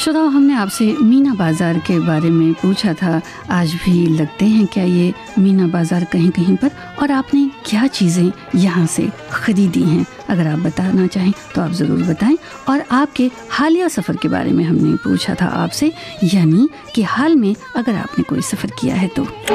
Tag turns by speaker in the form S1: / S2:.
S1: श्रोताओं, हमने आपसे मीना बाज़ार के बारे में पूछा था। आज भी लगते हैं क्या ये मीना बाज़ार कहीं कहीं पर, और आपने क्या चीज़ें यहाँ से ख़रीदी हैं? अगर आप बताना चाहें तो आप ज़रूर बताएं। और आपके हालिया सफ़र के बारे में हमने पूछा था आपसे, यानी कि हाल में अगर आपने कोई सफ़र किया है तो।